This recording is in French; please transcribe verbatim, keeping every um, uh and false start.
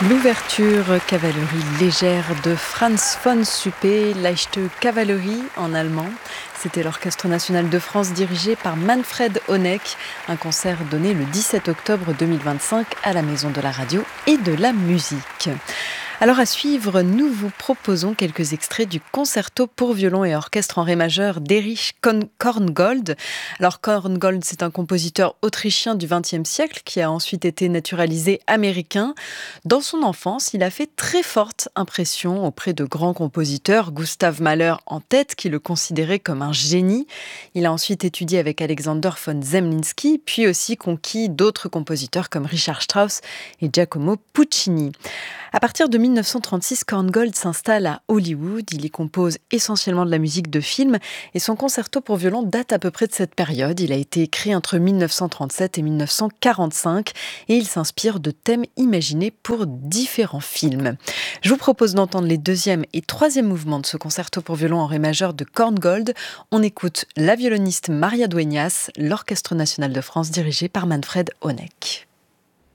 L'ouverture cavalerie légère de Franz von Suppé, Leichte Kavallerie en allemand. C'était l'Orchestre national de France dirigé par Manfred Honeck. Un concert donné le dix-sept octobre deux mille vingt-cinq à la Maison de la Radio et de la Musique. Alors à suivre, nous vous proposons quelques extraits du concerto pour violon et orchestre en ré majeur d'Erich Korngold. Alors Korngold, c'est un compositeur autrichien du vingtième siècle qui a ensuite été naturalisé américain. Dans son enfance, il a fait très forte impression auprès de grands compositeurs, Gustav Mahler en tête, qui le considérait comme un génie. Il a ensuite étudié avec Alexander von Zemlinsky, puis aussi conquis d'autres compositeurs comme Richard Strauss et Giacomo Puccini. À partir de mille neuf cent trente-six, Korngold s'installe à Hollywood. Il y compose essentiellement de la musique de film et son concerto pour violon date à peu près de cette période. Il a été écrit entre mille neuf cent trente-sept et mille neuf cent quarante-cinq et il s'inspire de thèmes imaginés pour différents films. Je vous propose d'entendre les deuxième et troisième mouvements de ce concerto pour violon en ré majeur de Korngold. On écoute la violoniste Maria Dueñas, l'Orchestre national de France dirigé par Manfred Honeck.